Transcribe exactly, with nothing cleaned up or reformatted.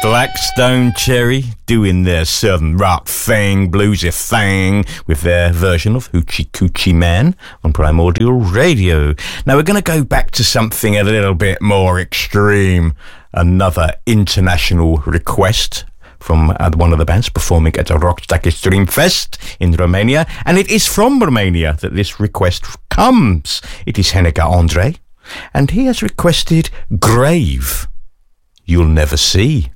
Black Stone Cherry doing their southern rock thing, bluesy thing, with their version of Hoochie Coochie Man on Primordial Radio. Now we're going to go back to something a little bit more extreme. Another international request from uh, one of the bands performing at the Rockstack Extreme Fest in Romania. And it is from Romania that this request comes. It is Hennika Andre, and he has requested Grave, You'll Never See.